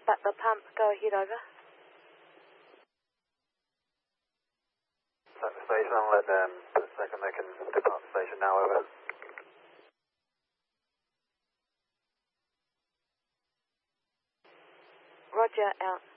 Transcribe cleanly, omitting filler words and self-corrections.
Back the pump, go ahead, over. Station, let them put a second, they can depart the station now, over. Roger, out.